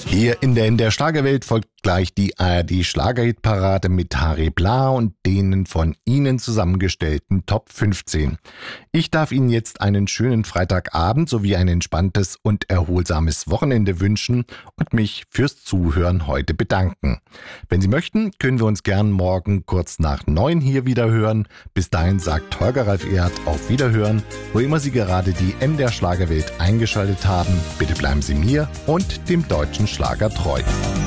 Hier in der Schlagerwelt folgt gleich die ARD Schlagerhitparade mit Harry Bla und denen von Ihnen zusammengestellten Top 15. Ich darf Ihnen jetzt einen schönen Freitagabend sowie ein entspanntes und erholsames Wochenende wünschen und mich fürs Zuhören heute bedanken. Wenn Sie möchten, können wir uns gern morgen kurz nach 9 hier wieder hören. Bis dahin sagt Holger Ralf Erhardt auf Wiederhören, wo immer Sie gerade die MDR Schlagerwelt eingeschaltet haben. Bitte bleiben Sie mir und dem deutschen Schlager treu.